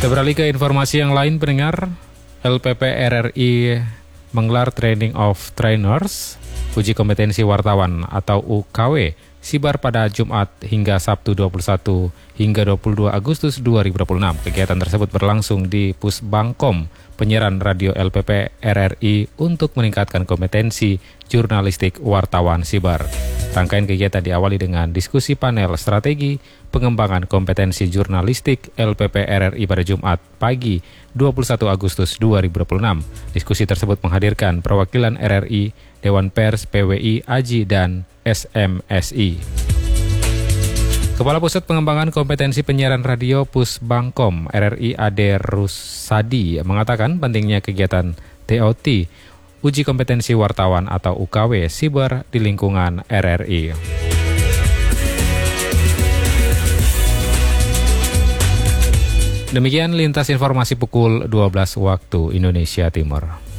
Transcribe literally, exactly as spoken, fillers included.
Kita beralih ke informasi yang lain, pendengar. L P P R R I menggelar Training of Trainers, uji kompetensi wartawan atau U K W, sibar pada Jumat hingga Sabtu dua puluh satu hingga dua puluh dua Agustus dua ribu dua puluh enam. Kegiatan tersebut berlangsung di Pusbangkom, penyiaran radio L P P R R I untuk meningkatkan kompetensi jurnalistik wartawan sibar. Rangkaian kegiatan diawali dengan diskusi panel strategi pengembangan kompetensi jurnalistik L P P R R I pada Jumat pagi dua puluh satu Agustus dua ribu dua puluh enam. Diskusi tersebut menghadirkan perwakilan R R I, Dewan Pers, P W I, A J I, dan S M S I. Kepala Pusat Pengembangan Kompetensi Penyiaran Radio Pusbangkom R R I Ade Rusadi mengatakan pentingnya kegiatan T O T, uji kompetensi wartawan atau U K W siber di lingkungan R R I. Demikian lintas informasi pukul dua belas waktu Indonesia Timur.